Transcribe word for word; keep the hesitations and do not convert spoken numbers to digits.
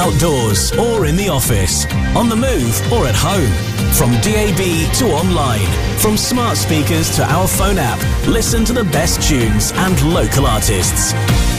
outdoors or in the office, on the move or at home. From D A B to online, from smart speakers to our phone app, listen to the best tunes and local artists.